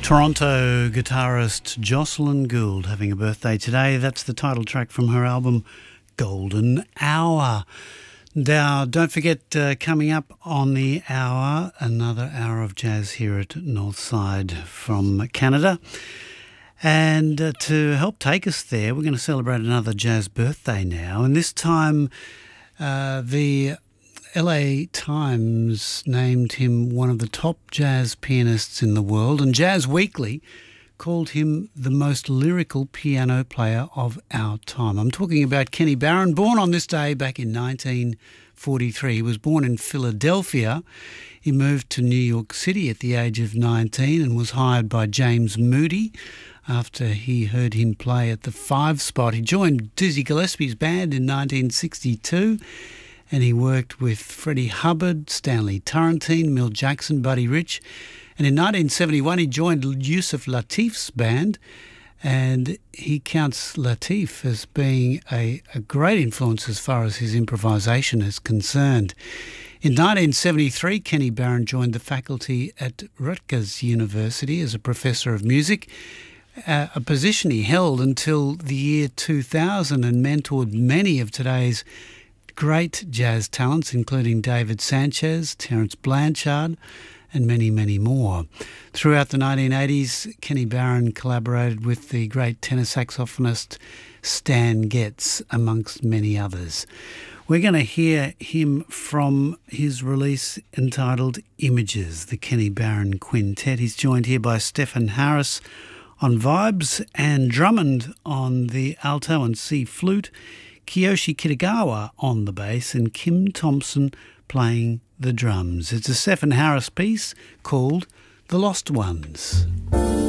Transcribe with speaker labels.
Speaker 1: Toronto guitarist Jocelyn Gould having a birthday today. That's the title track from her album Golden Hour. Now, don't forget, coming up on the hour, another hour of jazz here at Northside from Canada. And to help take us there, we're going to celebrate another jazz birthday now. And this time, the LA Times named him one of the top jazz pianists in the world, and Jazz Weekly called him the most lyrical piano player of our time. I'm talking about Kenny Barron, born on this day back in 1943. He was born in Philadelphia. He moved to New York City at the age of 19 and was hired by James Moody after he heard him play at the Five Spot. He joined Dizzy Gillespie's band in 1962. And he worked with Freddie Hubbard, Stanley Turrentine, Milt Jackson, Buddy Rich. And in 1971, he joined Yusef Lateef's band, and he counts Lateef as being a great influence as far as his improvisation is concerned. In 1973, Kenny Barron joined the faculty at Rutgers University as a professor of music, a position he held until the year 2000 and mentored many of today's great jazz talents, including David Sanchez, Terence Blanchard, and many, many more. Throughout the 1980s, Kenny Barron collaborated with the great tenor saxophonist Stan Getz, amongst many others. We're going to hear him from his release entitled Images, the Kenny Barron Quintet. He's joined here by Stephen Harris on vibes and Drummond on the alto and C flute, Kiyoshi Kitagawa on the bass, and Kim Thompson playing the drums. It's a Stephen Harris piece called The Lost Ones.